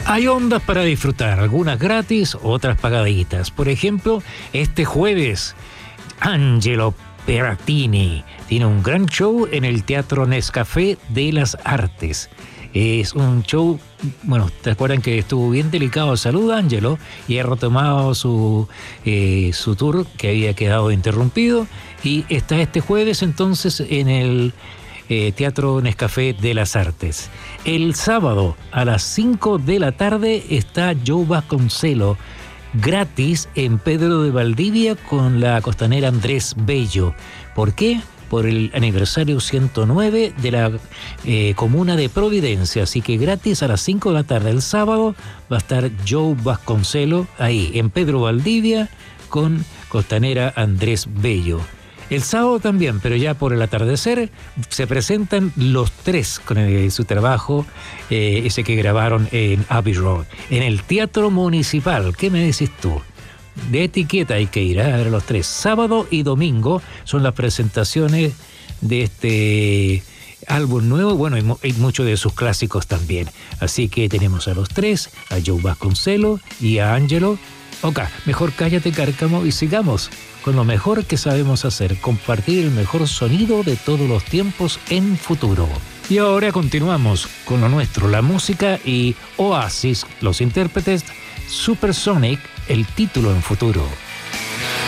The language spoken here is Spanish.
Hay ondas para disfrutar, algunas gratis, otras pagaditas. Por ejemplo, este jueves, Angelo Perrattini tiene un gran show en el Teatro Nescafé de las Artes. Es un show, bueno, ¿te acuerdan que estuvo bien delicado de salud, Angelo? Y ha retomado su tour que había quedado interrumpido. Y está este jueves entonces en el Teatro Nescafé de las Artes. El sábado a las 5 de la tarde está Joe Vasconcelos, gratis en Pedro de Valdivia con la costanera Andrés Bello. ¿Por qué? Por el aniversario 109 de la comuna de Providencia. Así que gratis a las 5 de la tarde el sábado va a estar Joe Vasconcelos ahí en Pedro Valdivia con costanera Andrés Bello. El sábado también, pero ya por el atardecer, se presentan los tres con su trabajo, ese que grabaron en Abbey Road, en el Teatro Municipal. ¿Qué me decís tú? De etiqueta hay que ir a ver los tres. Sábado y domingo son las presentaciones de este álbum nuevo, bueno, y muchos de sus clásicos también. Así que tenemos a los tres, a Joe Vasconcelos y a Angelo. Ok, mejor cállate, Cárcamo, y sigamos con lo mejor que sabemos hacer, compartir el mejor sonido de todos los tiempos en Futuro. Y ahora continuamos con lo nuestro, la música y Oasis, los intérpretes, Supersonic, el título en Futuro.